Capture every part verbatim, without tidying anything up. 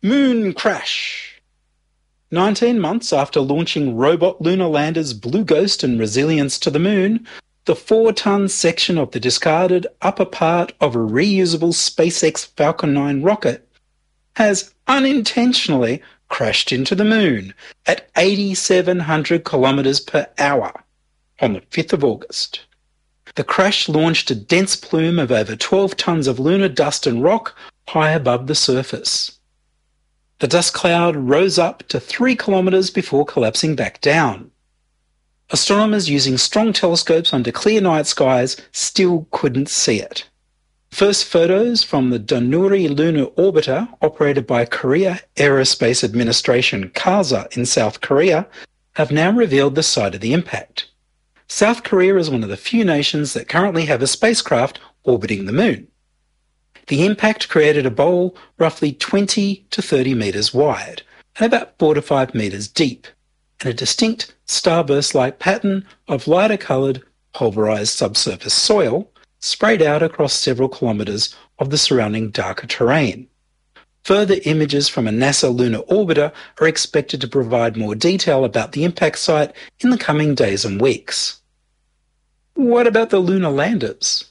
Moon crash. nineteen months after launching robot lunar landers Blue Ghost and Resilience to the moon, the four-ton section of the discarded upper part of a reusable SpaceX Falcon nine rocket has unintentionally crashed into the moon at eight thousand seven hundred kilometres per hour on the fifth of August. The crash launched a dense plume of over twelve tonnes of lunar dust and rock high above the surface. The dust cloud rose up to three kilometres before collapsing back down. Astronomers using strong telescopes under clear night skies still couldn't see it. First photos from the Danuri lunar orbiter, operated by Korea Aerospace Administration (K A S A) in South Korea, have now revealed the site of the impact. South Korea is one of the few nations that currently have a spacecraft orbiting the moon. The impact created a bowl roughly twenty to thirty metres wide and about four to five metres deep, and a distinct starburst-like pattern of lighter-coloured, pulverised subsurface soil sprayed out across several kilometres of the surrounding darker terrain. Further images from a NASA lunar orbiter are expected to provide more detail about the impact site in the coming days and weeks. What about the lunar landers?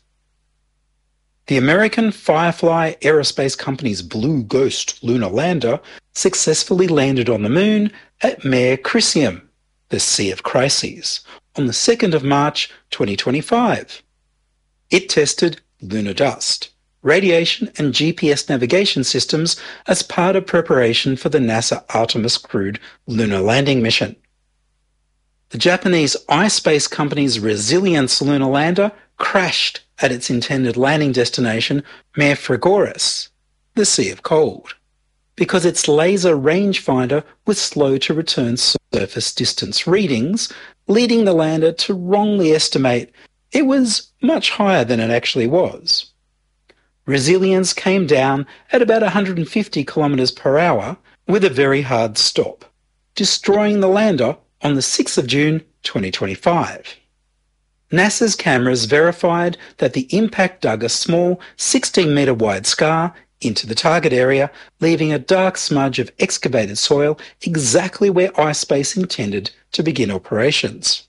The American Firefly Aerospace Company's Blue Ghost lunar lander successfully landed on the moon at Mare Crisium, the Sea of Crises, on the second of March twenty twenty-five. It tested lunar dust, radiation and G P S navigation systems as part of preparation for the NASA Artemis crewed lunar landing mission. The Japanese iSpace company's Resilience lunar lander crashed at its intended landing destination, Mare Frigoris, the Sea of Cold, because its laser rangefinder was slow to return surface distance readings, leading the lander to wrongly estimate it was much higher than it actually was. Resilience came down at about one hundred fifty kilometres per hour with a very hard stop, destroying the lander on the sixth of June twenty twenty-five. NASA's cameras verified that the impact dug a small sixteen metre wide scar into the target area, leaving a dark smudge of excavated soil exactly where iSpace intended to begin operations.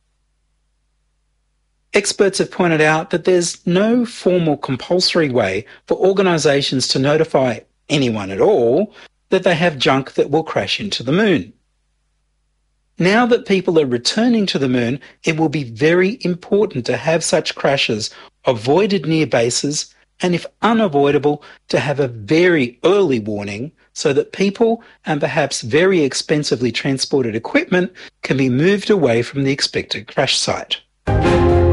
Experts have pointed out that there's no formal compulsory way for organisations to notify anyone at all that they have junk that will crash into the moon. Now that people are returning to the moon, it will be very important to have such crashes avoided near bases, and if unavoidable, to have a very early warning so that people and perhaps very expensively transported equipment can be moved away from the expected crash site.